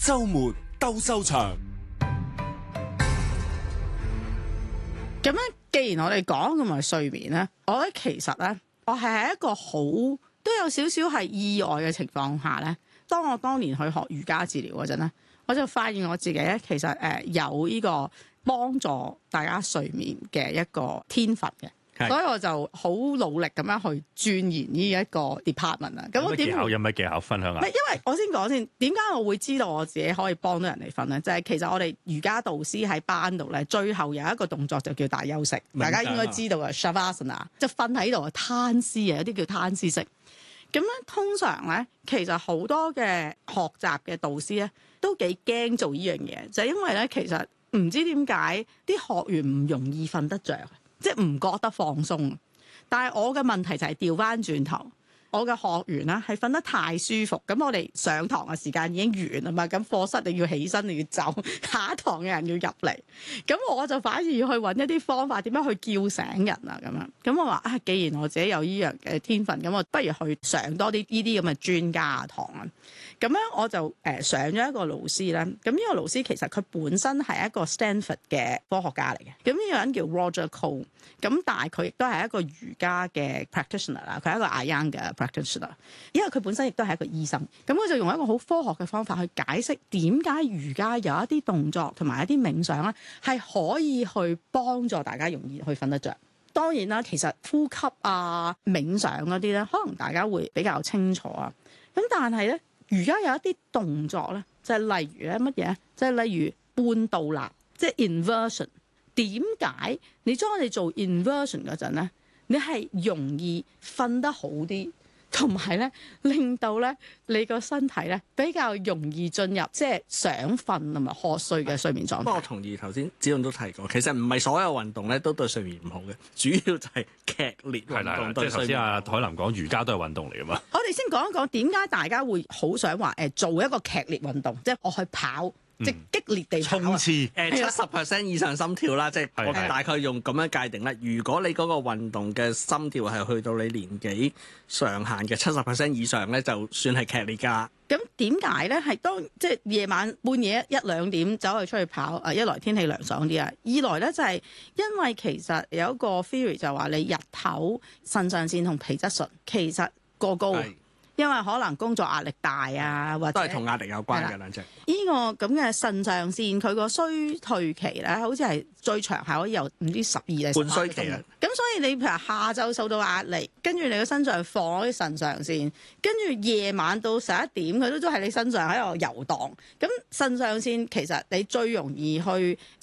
週末鬥獸場。 咁咧，既然我哋講咁埋睡眠咧，我覺得其實咧，我係喺一個都有少少係意外嘅情況下咧。當我當年去學瑜伽治療嗰陣咧，我就發現我自己咧，其實有呢個幫助大家睡眠嘅一個天分嘅。所以我就好努力咁樣去鑽研呢一個 department 啦。咁我有咩技巧分享啊？ 唔係，因為我先講先，點解我會知道我自己可以幫到人哋瞓咧？就係其實我哋瑜伽導師喺班度咧，最後有一個動作就叫大休息，大家應該知道嘅 Shavasana，就瞓喺度攤屍啊，有啲叫攤屍式。咁咧，通常咧，其實好多嘅學習嘅導師咧，都幾驚做呢樣嘢，就係因為咧，其實唔知點解啲學員唔容易瞓得着。即係唔覺得放鬆，但係我嘅問題就係調翻轉頭，我嘅學員咧係瞓得太舒服，咁我哋上堂嘅時間已經完啦嘛，咁課室你要起身你要走，下一堂嘅人要入嚟，咁我就反而要去揾一啲方法點樣去叫醒人啊咁樣，咁我話啊，既然我自己有呢樣嘅天分，咁我不如去上多啲呢啲咁嘅專家堂啊。咁樣我就上咗一個老師咧，咁呢個老師其實佢本身係一個 Stanford 嘅科學家嚟嘅，咁呢個人叫 Roger Cole， 咁但係佢亦都係一個瑜伽嘅 practitioner 啦，佢係一個 Iyengar 嘅 practitioner， 因為佢本身亦都係一個醫生，咁佢就用一個好科學嘅方法去解釋點解瑜伽有一啲動作同埋一啲冥想咧係可以去幫助大家容易去瞓得着。當然啦，其實呼吸啊、冥想嗰啲咧，可能大家會比較清楚啊，咁但係咧。瑜伽有一啲動作咧，就係例如咧乜嘢？就係例如半倒立，即係 inversion。點解你當你做 inversion 嗰陣咧，你係容易瞓得好啲，同埋咧令到咧你個身體咧比較容易進入即係想瞓同埋瞌睡嘅睡眠狀態。 不過我同意頭先子潤都提過，其實唔係所有運動咧都對睡眠唔好嘅，主要就係劇烈運動對睡眠。 即係頭先阿海林講瑜伽都係運動嚟㗎嘛。 我哋先講一講點解大家會好想話做一個劇烈運動，即係我去跑。即激烈地衝刺 ，70% 以上心跳啦，即係我大概用咁樣界定啦。如果你嗰個運動嘅心跳係去到你年紀上限嘅70% 以上咧，就算係劇烈㗎。 咁點解咧？係當即係夜晚半夜1-2點走去出去跑，一來天氣涼爽啲啊，二來咧就係因為其實有一個 theory 就話你日頭腎上腺同皮質醇其實過高。因為可能工作壓力大啊，或者都係同壓力有關嘅兩隻。 呢個咁嘅腎上腺佢個衰退期咧，好似係最長係可以由唔知12定18 半衰期啊。 咁所以你譬如下晝受到壓力，跟住你個身上放啲腎上腺，跟住夜晚到11點佢都喺你身上喺度遊蕩。咁腎上腺其實你最容易去